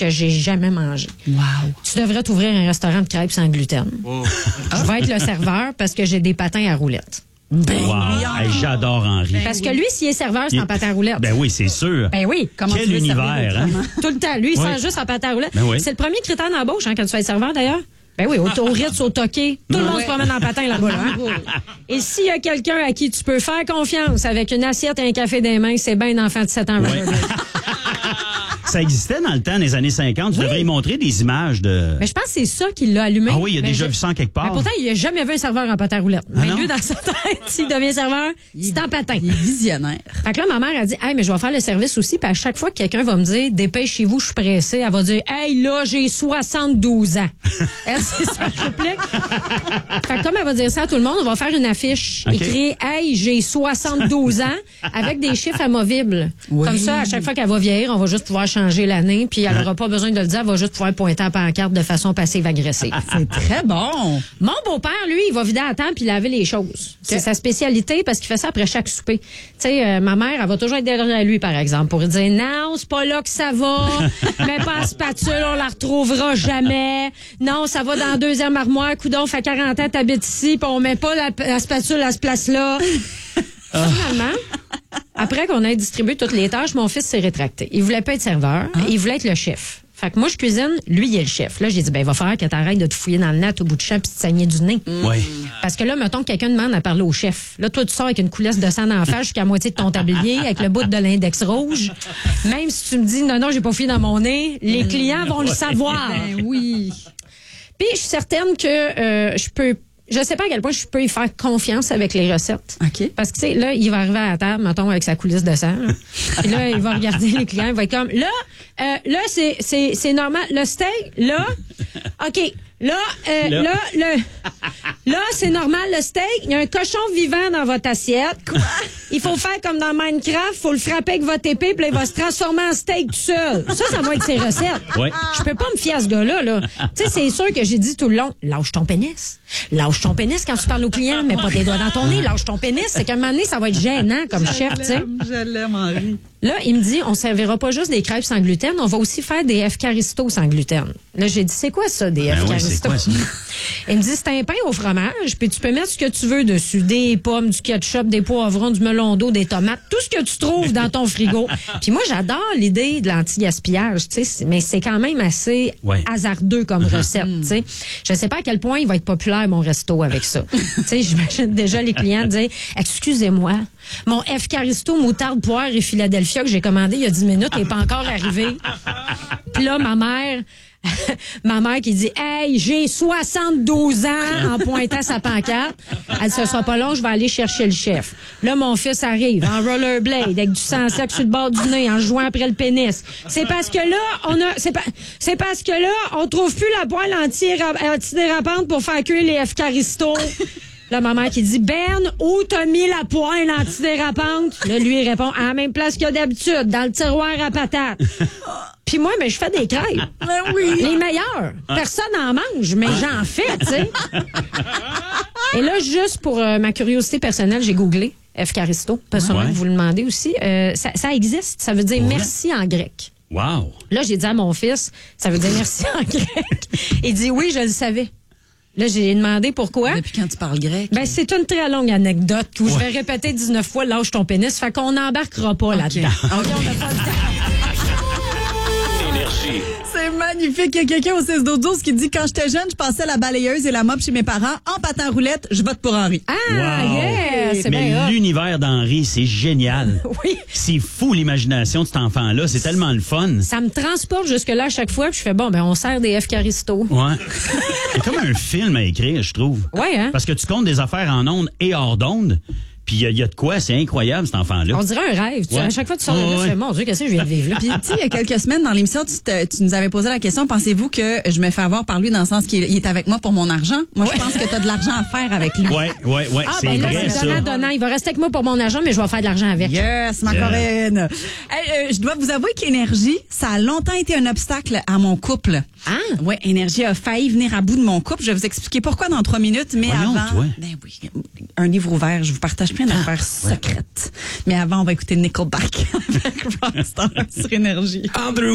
que j'ai jamais mangé. Wow. Tu devrais t'ouvrir un restaurant de crêpes sans gluten. Oh. Je vais être le serveur parce que j'ai des patins à roulettes. Wow. Hey, j'adore Henri. Parce que lui, s'il est serveur, c'est en patin à roulettes. Ben oui, c'est sûr. Ben oui. Comment Quel tu veux univers, servir hein? autrement? Tout le temps. Lui, il Oui. sert juste en patin à roulettes. Ben oui. C'est le premier critère d'embauche quand tu vas être serveur, d'ailleurs. Ben oui, au Ritz, au Toqué, tout le monde se promène en patin là-bas. Là, hein? Et s'il y a quelqu'un à qui tu peux faire confiance avec une assiette et un café des mains, c'est bien un enfant de 7 ans. Ouais. Ça existait dans le temps, des années 50. Tu devrais y montrer des images de... Mais je pense que c'est ça qui l'a allumé. Ah oui, il a Mais déjà je- vu ça en quelque part. Mais pourtant, il n'a jamais vu un serveur en patin à roulettes. Mais non? lui, dans sa tête, s'il devient serveur, c'est en patin. Il est visionnaire. Fait que là, ma mère a dit, hey, mais je vais faire le service aussi. Puis à chaque fois que quelqu'un va me dire, dépêchez-vous, je suis pressée, elle va dire, hey, là, j'ai 72 ans. Elle, c'est ça que je réplique. Fait que comme elle va dire ça à tout le monde, on va faire une affiche OK. écrite, hey, j'ai 72 ans, avec des chiffres amovibles. Oui. Comme ça, à chaque fois qu'elle va vieillir, on va juste pouvoir changer l'année, puis elle n'aura pas besoin de le dire, elle va juste pouvoir pointer à pancarte de façon passive-agressive. C'est très bon. Mon beau-père, lui, il va vider à temps puis laver les choses. C'est sa spécialité parce qu'il fait ça après chaque souper. Tu sais, ma mère, elle va toujours être derrière lui, par exemple, pour lui dire non, c'est pas là que ça va. Mais pas la spatule, on la retrouvera jamais. Non, ça va dans la deuxième armoire. Coudon, fait 40 ans, t'habites ici, puis on met pas la spatule à ce place-là. Finalement, après qu'on ait distribué toutes les tâches, mon fils s'est rétracté. Il voulait pas être serveur, il voulait être le chef. Fait que moi, je cuisine, lui, il est le chef. Là, j'ai dit, ben, il va falloir que t'arrêtes de te fouiller dans le net au bout du champ puis de te saigner du nez. Oui. Parce que là, mettons que quelqu'un demande à parler au chef. Là, toi, tu sors avec une coulisse de sang d'en face jusqu'à moitié de ton tablier, avec le bout de l'index rouge. Même si tu me dis, non, j'ai pas fouillé dans mon nez, les clients vont le savoir. Ben oui. Puis, je suis certaine que je sais pas à quel point je peux y faire confiance avec les recettes. OK. Parce que, tu sais, là, il va arriver à la table, mettons, avec sa coulisse de sang. Là. Puis là, il va regarder les clients, il va être comme, là, c'est normal. Le steak, là, OK. Là, c'est normal, le steak. Il y a un cochon vivant dans votre assiette. Il faut faire comme dans Minecraft, faut le frapper avec votre épée, puis là, il va se transformer en steak tout seul. Ça va être ses recettes. Ouais. Je peux pas me fier à ce gars-là, là. Tu sais, c'est sûr que j'ai dit tout le long, lâche ton pénis. Lâche ton pénis quand tu parles aux clients, mets pas tes doigts dans ton nez, lâche ton pénis. C'est qu'à un moment donné, ça va être gênant comme chef, tu sais. Je l'aime, Henri. Là, il me dit, on servira pas juste des crêpes sans gluten, on va aussi faire des F-Caristo sans gluten. Là, j'ai dit, c'est quoi ça, des Ben oui, F-Caristo? c'est quoi ça? Il me dit, c'est un pain au fromage, puis tu peux mettre ce que tu veux dessus. Des pommes, du ketchup, des poivrons, du melon d'eau, des tomates, tout ce que tu trouves dans ton frigo. Puis moi, j'adore l'idée de l'anti-gaspillage, tu sais, mais c'est quand même assez Ouais. hasardeux comme recette, tu sais. Je sais pas à quel point il va être populaire, mon resto, avec ça. Tu sais, j'imagine déjà les clients dire, excusez-moi, mon F-Caristo, moutarde, poire et Philadelphia que j'ai commandé il y a 10 minutes n'est pas encore arrivé. Puis là, ma mère qui dit, hey, j'ai 72 ans en pointant sa pancarte. Elle dit, ce sera pas long, je vais aller chercher le chef. Là, mon fils arrive en rollerblade avec du sang sec sur le bord du nez en jouant après le pénis. C'est parce que là, c'est parce que là, on trouve plus la poêle antidérapante pour faire cuire les F-Caristo. Là, ma mère qui dit, Ben, où t'as mis la poêle antidérapante? Là, lui, il répond, à la même place que d'habitude, dans le tiroir à patates. Puis moi, mais je fais des crêpes. Ben oui. Les meilleures. Personne n'en mange, mais j'en fais, tu sais. Et là, juste pour ma curiosité personnelle, j'ai googlé F-Caristo. Pas sûrement Ouais. que vous le demandez aussi. Ça existe. Ça veut dire merci en grec. Wow. Là, j'ai dit à mon fils, ça veut dire merci en grec. Il dit oui, je le savais. Là, j'ai demandé pourquoi. Depuis quand tu parles grec? Ben, c'est une très longue anecdote où je vais répéter 19 fois lâche ton pénis. Fait qu'on n'embarquera pas là-dedans. OK, on n'a pas le temps. Énergie. C'est magnifique. Il y a quelqu'un au 6-12-12 qui dit, quand j'étais jeune, je passais la balayeuse et la mop chez mes parents. En patin à roulette, je vote pour Henri. Ah, Wow. yeah, c'est Mais bien hot. l'univers d'Henri, c'est génial. Oui. C'est fou l'imagination de cet enfant-là. C'est tellement le fun. Ça me transporte jusque-là à chaque fois, puis je fais, bon, ben, on sert des F-Caristo. Ouais. C'est comme un film à écrire, je trouve. Ouais, hein? Parce que tu comptes des affaires en ondes et hors d'ondes. Puis il y a de quoi, c'est incroyable cet enfant-là. On dirait un rêve. Ouais. À chaque fois que tu sors de là, tu fais, mon Dieu, qu'est-ce que je viens de vivre là? Puis, tu sais, il y a quelques semaines, dans l'émission, tu nous avais posé la question, pensez-vous que je me fais avoir par lui dans le sens qu'il est avec moi pour mon argent? Moi, je pense que tu as de l'argent à faire avec lui. Ouais, Ah, c'est ben là, vrai, c'est ça. donnant. Il va rester avec moi pour mon argent, mais je vais faire de l'argent avec. Yes, ma Corinne. Hey, je dois vous avouer qu'Énergie, ça a longtemps été un obstacle à mon couple. Ah! Ouais, Énergie a failli venir à bout de mon couple. Je vais vous expliquer pourquoi dans 3 minutes. Mais Voyons, avant, toi. ben oui, un livre ouvert. Je vous partage plein d'affaires secrètes. Mais avant, on va écouter Nickelback avec Rockstar sur Énergie. Andrew